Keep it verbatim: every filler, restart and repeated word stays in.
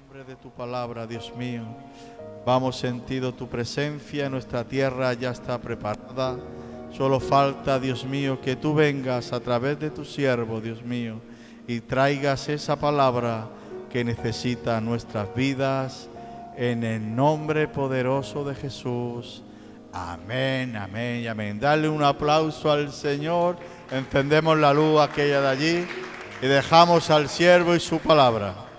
hambre de tu palabra, Dios mío. Vamos sentido tu presencia, nuestra tierra ya está preparada. Solo falta, Dios mío, que tú vengas a través de tu siervo, Dios mío, y traigas esa palabra que necesita nuestras vidas, en el nombre poderoso de Jesús. Amén, amén y amén. Dale un aplauso al Señor. Encendemos la luz aquella de allí y dejamos al siervo y su palabra.